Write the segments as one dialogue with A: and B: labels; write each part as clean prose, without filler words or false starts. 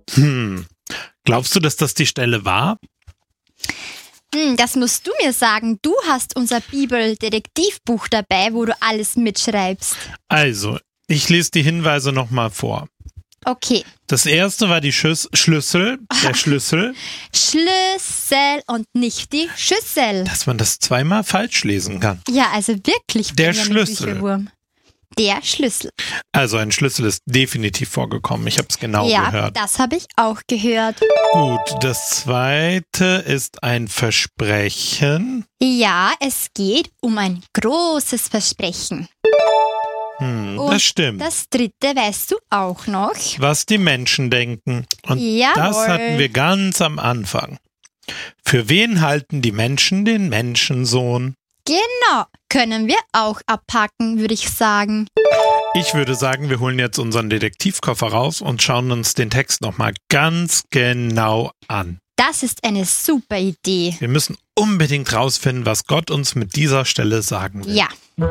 A: Glaubst du, dass das die Stelle war?
B: Das musst du mir sagen. Du hast unser Bibel-Detektivbuch dabei, wo du alles mitschreibst.
A: Also, ich lese die Hinweise nochmal vor.
B: Okay.
A: Das erste war die Schlüssel, der Schlüssel.
B: Schlüssel und nicht die Schüssel.
A: Dass man das zweimal falsch lesen kann.
B: Ja, also wirklich.
A: Der
B: Benjamin
A: Schlüssel.
B: Bücherwurm. Der Schlüssel.
A: Also ein Schlüssel ist definitiv vorgekommen. Ich habe es genau
B: Ja,
A: gehört.
B: das habe ich auch gehört.
A: Gut, das zweite ist ein Versprechen.
B: Ja, es geht um ein großes Versprechen. Und
A: Das stimmt.
B: das dritte weißt du auch noch.
A: Was die Menschen denken. Und
B: Jawohl.
A: das hatten wir ganz am Anfang. Für wen halten die Menschen den Menschensohn?
B: Genau, können wir auch abhaken, würde ich sagen.
A: Ich würde sagen, wir holen jetzt unseren Detektivkoffer raus und schauen uns den Text nochmal ganz genau an.
B: Das ist eine super Idee.
A: Wir müssen unbedingt rausfinden, was Gott uns mit dieser Stelle sagen will.
B: Ja.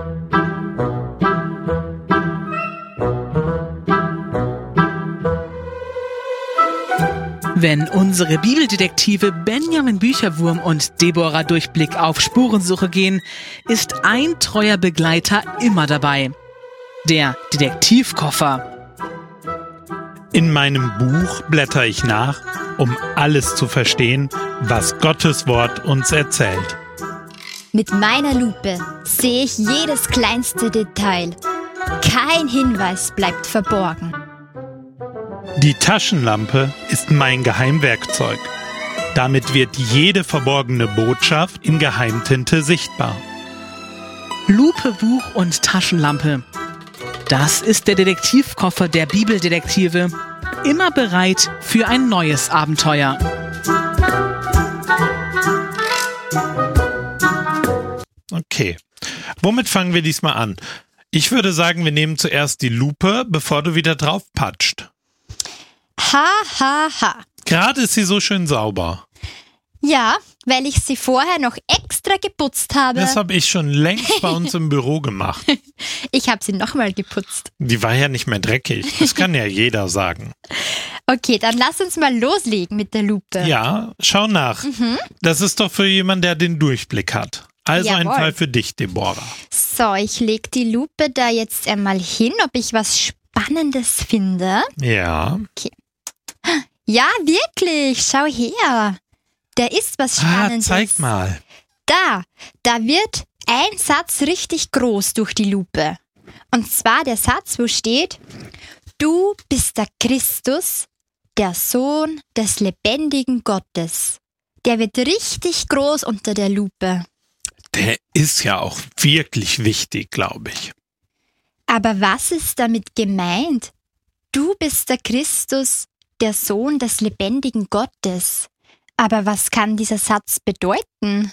C: Wenn unsere Bibeldetektive Benjamin Bücherwurm und Deborah Durchblick auf Spurensuche gehen, ist ein treuer Begleiter immer dabei. Der Detektivkoffer.
A: In meinem Buch blätter ich nach, um alles zu verstehen, was Gottes Wort uns erzählt.
B: Mit meiner Lupe sehe ich jedes kleinste Detail. Kein Hinweis bleibt verborgen.
A: Die Taschenlampe ist mein Geheimwerkzeug. Damit wird jede verborgene Botschaft in Geheimtinte sichtbar.
C: Lupe, Buch und Taschenlampe. Das ist der Detektivkoffer der Bibeldetektive. Immer bereit für ein neues Abenteuer.
A: Okay, womit fangen wir diesmal an? Ich würde sagen, wir nehmen zuerst die Lupe, bevor du wieder drauf patscht.
B: Ha, ha, ha.
A: Gerade ist sie so schön sauber.
B: Ja, weil ich sie vorher noch extra geputzt habe.
A: Das habe ich schon längst bei uns im Büro gemacht.
B: Ich habe sie nochmal geputzt.
A: Die war ja nicht mehr dreckig. Das kann ja jeder sagen.
B: Okay, dann lass uns mal loslegen mit der Lupe.
A: Ja, schau nach. Das ist doch für jemanden, der den Durchblick hat. Also ein
B: Jawohl.
A: Fall für dich, Deborah.
B: So, ich lege die Lupe da jetzt einmal hin, ob ich was Spannendes finde.
A: Ja.
B: Ja, wirklich, schau her. Da ist was Spannendes.
A: Zeig mal.
B: Da wird ein Satz richtig groß durch die Lupe. Und zwar der Satz, wo steht: Du bist der Christus, der Sohn des lebendigen Gottes. Der wird richtig groß unter der Lupe.
A: Der ist ja auch wirklich wichtig, glaube ich.
B: Aber was ist damit gemeint? Du bist der Christus, der Sohn des lebendigen Gottes. Aber was kann dieser Satz bedeuten?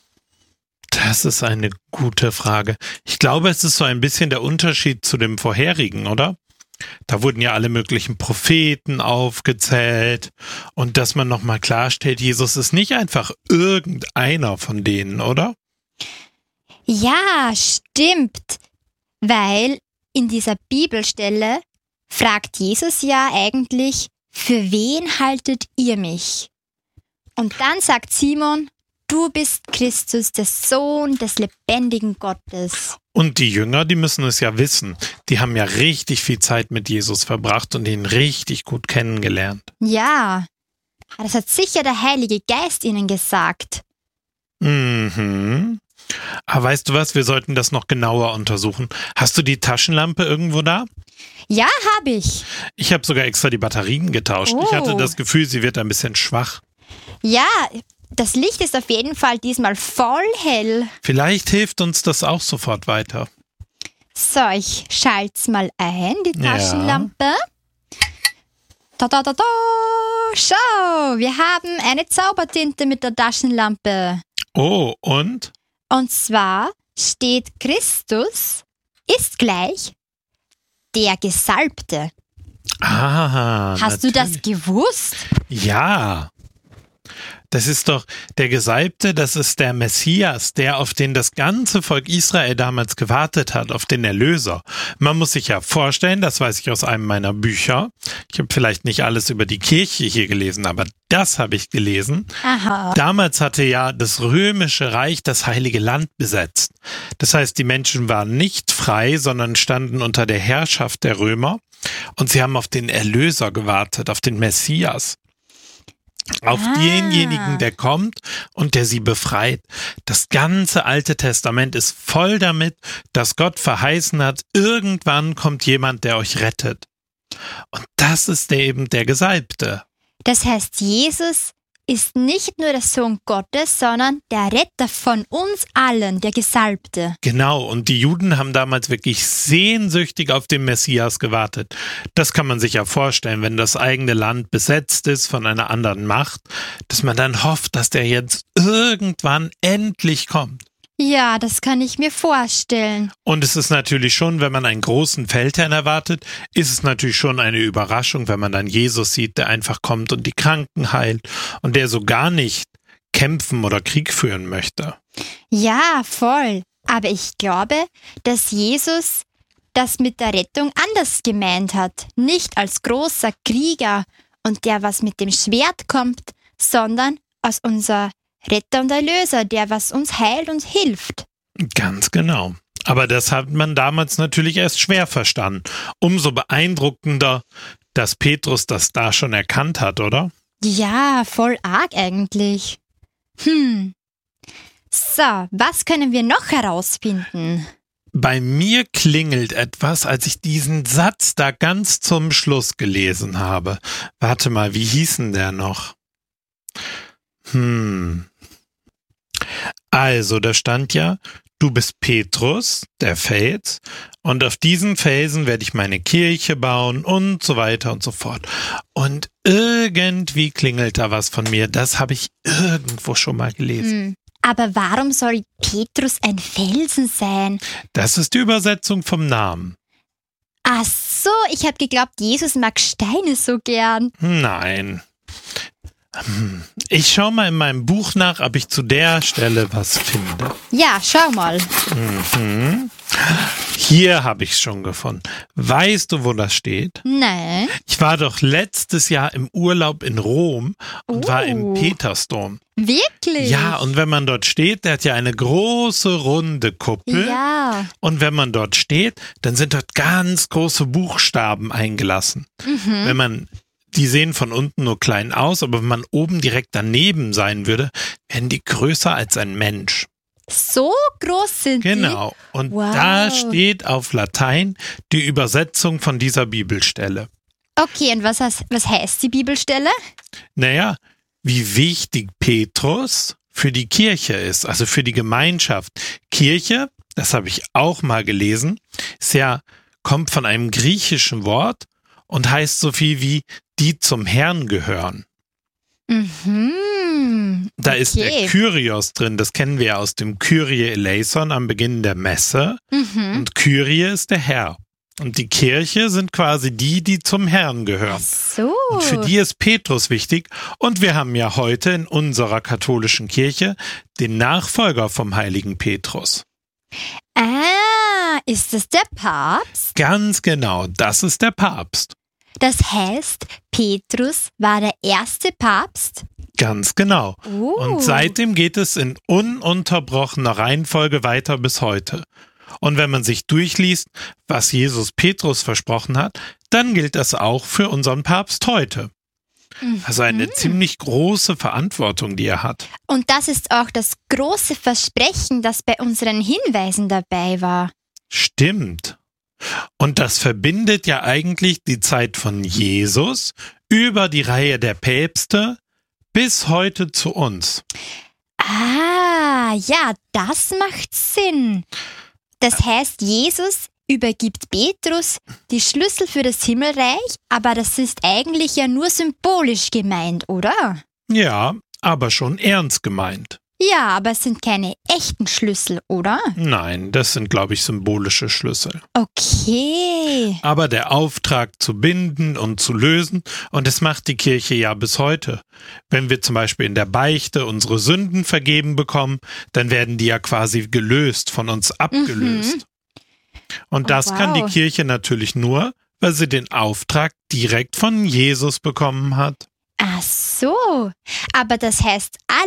A: Das ist eine gute Frage. Ich glaube, es ist so ein bisschen der Unterschied zu dem vorherigen, oder? Da wurden ja alle möglichen Propheten aufgezählt. Und dass man nochmal klarstellt, Jesus ist nicht einfach irgendeiner von denen, oder?
B: Ja, stimmt. Weil in dieser Bibelstelle fragt Jesus ja eigentlich: Für wen haltet ihr mich? Und dann sagt Simon: Du bist Christus, der Sohn des lebendigen Gottes.
A: Und die Jünger, die müssen es ja wissen. Die haben ja richtig viel Zeit mit Jesus verbracht und ihn richtig gut kennengelernt.
B: Ja, das hat sicher der Heilige Geist ihnen gesagt.
A: Mhm. Aber weißt du was, wir sollten das noch genauer untersuchen. Hast du die Taschenlampe irgendwo da?
B: Ja, habe ich.
A: Ich habe sogar extra die Batterien getauscht. Ich hatte das Gefühl, sie wird ein bisschen schwach.
B: Ja, das Licht ist auf jeden Fall diesmal voll hell.
A: Vielleicht hilft uns das auch sofort weiter.
B: So, ich schalte mal ein, die
A: Ja.
B: Taschenlampe. Da, da, da, da. Schau, wir haben eine Zaubertinte mit der Taschenlampe.
A: Oh, und?
B: Und zwar steht Christus ist gleich der Gesalbte.
A: Ah,
B: Hast du das
A: natürlich.
B: gewusst?
A: Ja. Das ist doch der Gesalbte, das ist der Messias, der auf den das ganze Volk Israel damals gewartet hat, auf den Erlöser. Man muss sich ja vorstellen, das weiß ich aus einem meiner Bücher, ich habe vielleicht nicht alles über die Kirche hier gelesen, aber das habe ich gelesen.
B: Aha.
A: Damals hatte ja das römische Reich das Heilige Land besetzt. Das heißt, die Menschen waren nicht frei, sondern standen unter der Herrschaft der Römer und sie haben auf den Erlöser gewartet, auf den Messias. Auf denjenigen, der kommt und der sie befreit. Das ganze Alte Testament ist voll damit, dass Gott verheißen hat, irgendwann kommt jemand, der euch rettet. Und das ist eben der Gesalbte.
B: Das heißt, Jesus ist nicht nur der Sohn Gottes, sondern der Retter von uns allen, der Gesalbte.
A: Genau, und die Juden haben damals wirklich sehnsüchtig auf den Messias gewartet. Das kann man sich ja vorstellen, wenn das eigene Land besetzt ist von einer anderen Macht, dass man dann hofft, dass der jetzt irgendwann endlich kommt.
B: Ja, das kann ich mir vorstellen.
A: Und es ist natürlich schon, wenn man einen großen Feldherrn erwartet, ist es natürlich schon eine Überraschung, wenn man dann Jesus sieht, der einfach kommt und die Kranken heilt und der so gar nicht kämpfen oder Krieg führen möchte.
B: Ja, voll. Aber ich glaube, dass Jesus das mit der Rettung anders gemeint hat. Nicht als großer Krieger und der was mit dem Schwert kommt, sondern als unser Retter und Erlöser, der was uns heilt und hilft.
A: Ganz genau. Aber das hat man damals natürlich erst schwer verstanden. Umso beeindruckender, dass Petrus das da schon erkannt hat, oder?
B: Ja, voll arg eigentlich. So, was können wir noch herausfinden?
A: Bei mir klingelt etwas, als ich diesen Satz da ganz zum Schluss gelesen habe. Warte mal, wie hieß denn der noch? Also, da stand ja, du bist Petrus, der Fels, und auf diesen Felsen werde ich meine Kirche bauen und so weiter und so fort. Und irgendwie klingelt da was von mir, das habe ich irgendwo schon mal gelesen.
B: Aber warum soll Petrus ein Felsen sein?
A: Das ist die Übersetzung vom Namen.
B: Ach so, ich habe geglaubt, Jesus mag Steine so gern.
A: Nein. Ich schaue mal in meinem Buch nach, ob ich zu der Stelle was finde.
B: Ja, schau mal.
A: Hier habe ich es schon gefunden. Weißt du, wo das steht?
B: Nein.
A: Ich war doch letztes Jahr im Urlaub in Rom und war im Petersdom.
B: Wirklich?
A: Ja, und wenn man dort steht, der hat ja eine große runde Kuppel.
B: Ja.
A: Und wenn man dort steht, dann sind dort ganz große Buchstaben eingelassen. Wenn man die sehen von unten nur klein aus, aber wenn man oben direkt daneben sein würde, wären die größer als ein Mensch.
B: So groß sind
A: Genau. Und
B: Wow.
A: da steht auf Latein die Übersetzung von dieser Bibelstelle.
B: die? Okay, und was heißt die Bibelstelle?
A: Naja, wie wichtig Petrus für die Kirche ist, also für die Gemeinschaft. Kirche, das habe ich auch mal gelesen, kommt von einem griechischen Wort und heißt so viel wie die zum Herrn gehören. Da ist der Kyrios drin, das kennen wir ja aus dem Kyrie eleison am Beginn der Messe. Und Kyrie ist der Herr. Und die Kirche sind quasi die zum Herrn gehören.
B: So.
A: Und für die ist Petrus wichtig. Und wir haben ja heute in unserer katholischen Kirche den Nachfolger vom heiligen Petrus.
B: Ist es der Papst?
A: Ganz genau, das ist der Papst.
B: Das heißt, Petrus war der erste Papst?
A: Ganz genau. Und seitdem geht es in ununterbrochener Reihenfolge weiter bis heute. Und wenn man sich durchliest, was Jesus Petrus versprochen hat, dann gilt das auch für unseren Papst heute. Also eine ziemlich große Verantwortung, die er hat.
B: Und das ist auch das große Versprechen, das bei unseren Hinweisen dabei war.
A: Stimmt. Und das verbindet ja eigentlich die Zeit von Jesus über die Reihe der Päpste bis heute zu uns.
B: Ja, das macht Sinn. Das heißt, Jesus übergibt Petrus die Schlüssel für das Himmelreich, aber das ist eigentlich ja nur symbolisch gemeint, oder?
A: Ja, aber schon ernst gemeint.
B: Ja, aber es sind keine echten Schlüssel, oder?
A: Nein, das sind, glaube ich, symbolische Schlüssel.
B: Okay.
A: Aber der Auftrag zu binden und zu lösen, und das macht die Kirche ja bis heute. Wenn wir zum Beispiel in der Beichte unsere Sünden vergeben bekommen, dann werden die ja quasi gelöst, von uns abgelöst. Und das kann die Kirche natürlich nur, weil sie den Auftrag direkt von Jesus bekommen hat.
B: Ach so. Aber das heißt,